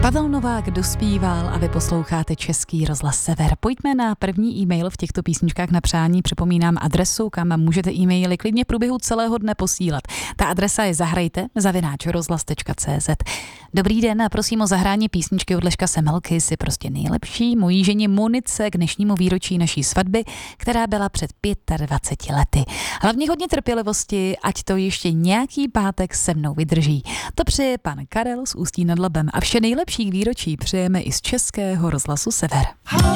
Pavel Novák dospíval a vy posloucháte Český rozhlas Sever. Pojďme na první e-mail v těchto písničkách na přání. Připomínám adresu, kam můžete e-maily klidně v průběhu celého dne posílat. Ta adresa je zahrajte@rozhlas.cz. Dobrý den a prosím o zahrání písničky od Leška Semmelky, si prostě nejlepší. Mojí ženě Monice k dnešnímu výročí naší svatby, která byla před 25 lety. Hlavně hodně trpělivosti, ať to ještě nějaký pátek se mnou vydrží. To přeje pan Karel z Ústí nad Labem a vše nejlepší k výročí přejeme i z Českého rozhlasu Sever.